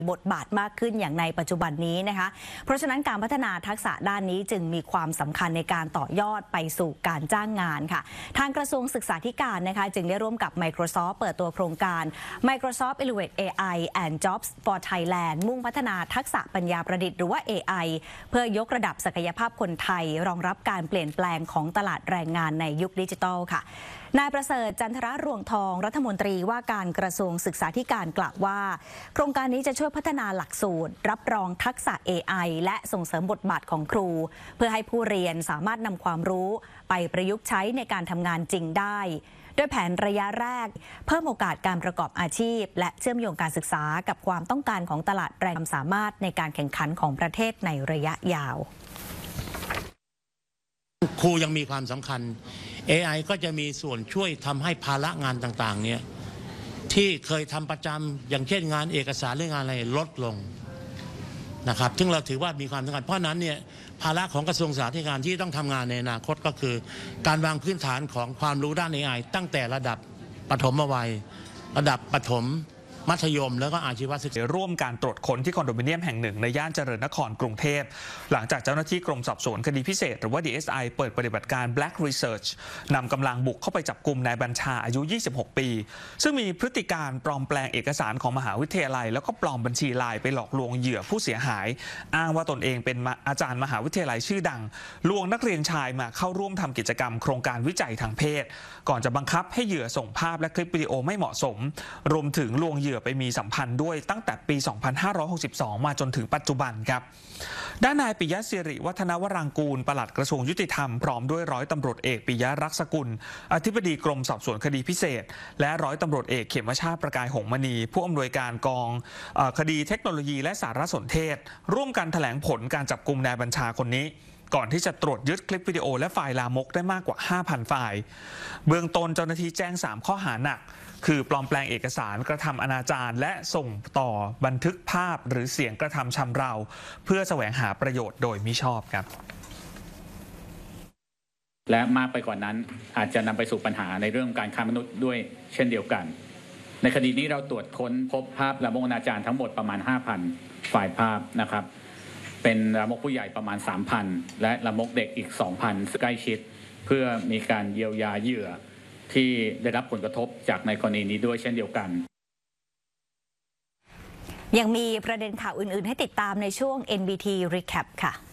บทบาทมากขึ้นอย่างในปัจจุบันนี้นะคะเพราะฉะนั้นการพัฒนาทักษะด้านนี้จึงมีความสำคัญในการต่อยอดไปสู่การจ้างงานค่ะทางกระทรวงศึกษาธิการนะคะจึงได้ร่วมกับ Microsoft เปิดตัวโครงการ Microsoft Elevate AI and Jobs for Thailand มุ่งพัฒนาทักษะปัญญาประดิษฐ์หรือว่า AI เพื่อยกระดับศักยภาพคนไทยรองรับการเปลี่ยนแปลงของตลาดแรงงานในยุคดิจิทัลค่ะนายประเสริฐจันทรรวงทองรัฐมนตรีว่าการกระทรวงศึกษาธิการกล่าวว่าโครงการนี้จะช่วยพัฒนาหลักสูตรรับรองทักษะ AI และส่งเสริมบทบาทของครูเพื่อให้ผู้เรียนสามารถนำความรู้ไปประยุกต์ใช้ในการทำงานจริงได้ด้วยแผนระยะแรกเพิ่มโอกาสการประกอบอาชีพและเชื่อมโยงการศึกษากับความต้องการของตลาดแรงงานสามารถในการแข่งขันของประเทศในระยะยาวครูยังมีความสำคัญ AI ก็จะมีส่วนช่วยทำให้ภาระงานต่างๆเนี่ยที่เคยทำประจำอย่างเช่นงานเอกสารหรืองานอะไรลดลงนะครับซึ่งเราถือว่ามีความสำคัญเพราะนั้นเนี่ยภาระของกระทรวงศึกษาธิการที่ต้องทำงานในอนาคตก็คือการวางพื้นฐานของความรู้ด้าน AI ตั้งแต่ระดับปฐมวัยระดับประถมมัธยมแล้วก็อาชีวศึกษาร่วมการตรวจค้นที่คอนโดมิเนียมแห่งหนึ่งในย่านเจริญนครกรุงเทพหลังจากเจ้าหน้าที่กรมสอบสวนคดีพิเศษหรือว่า DSI เปิดปฏิบัติการ Black Research นำกำลังบุกเข้าไปจับกุมนายบัญชาอายุ 26 ปีซึ่งมีพฤติการปลอมแปลงเอกสารของมหาวิทยาลัยแล้วก็ปลอมบัญชีไลน์ไปหลอกลวงเหยื่อผู้เสียหายอ้างว่าตนเองเป็นอาจารย์มหาวิทยาลัยชื่อดังลวงนักเรียนชายมาเข้าร่วมทำกิจกรรมโครงการวิจัยทางเพศก่อนจะบังคับให้เหยื่อส่งภาพและคลิปวิดีโอไม่เหมาะสมรวมถึงลวงเหยื่อไปมีสัมพันธ์ด้วยตั้งแต่ปี 2562 มาจนถึงปัจจุบันครับด้านนายปิยะศิริวัฒนวรางกูลปลัดกระทรวงยุติธรรมพร้อมด้วยร้อยตำรวจเอกปิยะรักษกุลอธิบดีกรมสอบสวนคดีพิเศษและร้อยตำรวจเอกเขมชาติประกายหงมณีผู้อำนวยการกองคดีเทคโนโลยีและสารสนเทศร่วมกันแถลงผลการจับกุมนายบัญชาคนนี้ก่อนที่จะตรวจยึดคลิปวิดีโอและไฟล์ลามกได้มากกว่า 5,000 ไฟล์เบื้องต้นเจ้าหน้าที่แจ้ง3ข้อหาหนักคือปลอมแปลงเอกสารกระทำอนาจารและส่งต่อบันทึกภาพหรือเสียงกระทำชำเราเพื่อแสวงหาประโยชน์โดยมิชอบครับและมากไปกว่านั้นอาจจะนำไปสู่ปัญหาในเรื่องการค้ามนุษย์ด้วยเช่นเดียวกันในคดีนี้เราตรวจค้นพบภาพลามกอนาจารทั้งหมดประมาณ 5,000 ไฟล์ภาพนะครับเป็นลามกผู้ใหญ่ประมาณ 3,000 และลามกเด็กอีก 2,000 ใกล้ชิดเพื่อมีการเยียวยาเหยื่อที่ได้รับผลกระทบจากในกรณีนี้ด้วยเช่นเดียวกันยังมีประเด็นข่าวอื่นๆให้ติดตามในช่วง NBT Recap ค่ะ